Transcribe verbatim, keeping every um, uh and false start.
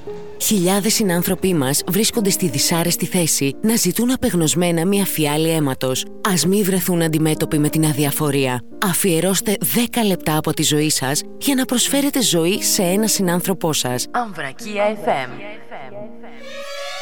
Χιλιάδες συνάνθρωποι μας βρίσκονται στη δυσάρεστη θέση να ζητούν απεγνωσμένα μια φιάλη αίματος. Ας μη βρεθούν αντιμέτωποι με την αδιαφορία. Αφιερώστε δέκα λεπτά από τη ζωή σας για να προσφέρετε ζωή σε ένα συνάνθρωπό σας. Αμβρακία εφ εμ.